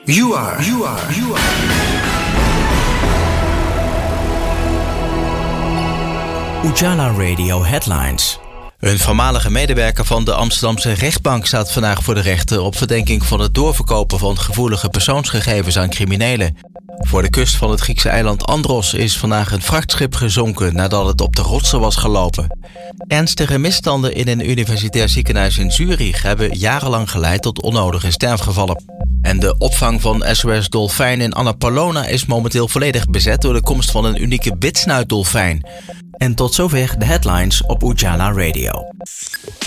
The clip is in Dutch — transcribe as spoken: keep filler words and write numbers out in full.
You are, you are, you are. Ujala Radio Headlines. Een voormalige medewerker van de Amsterdamse rechtbank staat vandaag voor de rechter op verdenking van het doorverkopen van gevoelige persoonsgegevens aan criminelen. Voor de kust van het Griekse eiland Andros is vandaag een vrachtschip gezonken nadat het op de rotsen was gelopen. Ernstige misstanden in een universitair ziekenhuis in Zurich hebben jarenlang geleid tot onnodige sterfgevallen. En de opvang van S O S Dolfijn in Annapolona is momenteel volledig bezet door de komst van een unieke witsnuitdolfijn. En tot zover de headlines op Ujala Radio.